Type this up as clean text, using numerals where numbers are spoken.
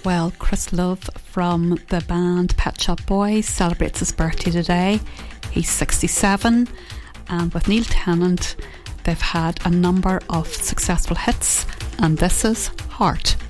Well, Chris Love from the band Pet Shop Boys celebrates his birthday today. He's 67, and with Neil Tennant they've had a number of successful hits, and this is Heart.